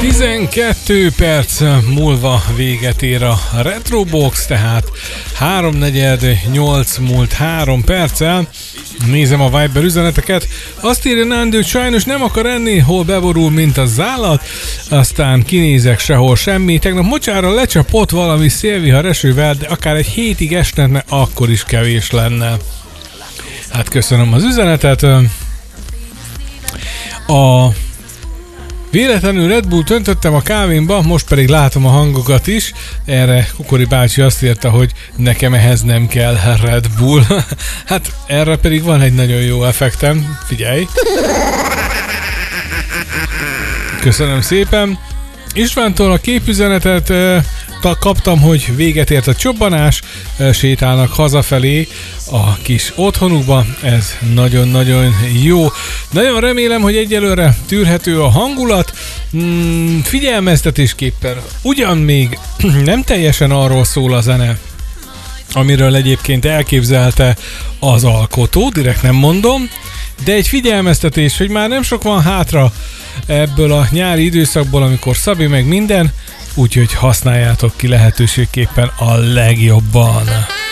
12 perc múlva véget ér a Retrobox, tehát 3:48 múlt 3 perccel. Nézem a Viber üzeneteket. Azt írja Nándő, hogy sajnos nem akar enni, hol beborul, mint az állat. Aztán kinézek, sehol semmi. Tegnap mocsára lecsapott valami szélvihar esővel, de akár egy hétig esne, akkor is kevés lenne. Hát köszönöm az üzenetet. Véletlenül Red Bullt öntöttem a kávémba, most pedig látom a hangokat is. Erre Kukori bácsi azt írta, hogy nekem ehhez nem kell Red Bull. Hát erre pedig van egy nagyon jó effektem. Figyelj! Köszönöm szépen. Istvántól a képüzenetet kaptam, hogy véget ért a csobbanás, sétálnak hazafelé a kis otthonukba, ez nagyon-nagyon jó. Nagyon remélem, hogy egyelőre tűrhető a hangulat. Figyelmeztetésképpen ugyan még nem teljesen arról szól a zene, amiről egyébként elképzelte az alkotó, direkt nem mondom, de egy figyelmeztetés, hogy már nem sok van hátra ebből a nyári időszakból, amikor Szabi meg minden, úgyhogy használjátok ki lehetőségképpen a legjobban.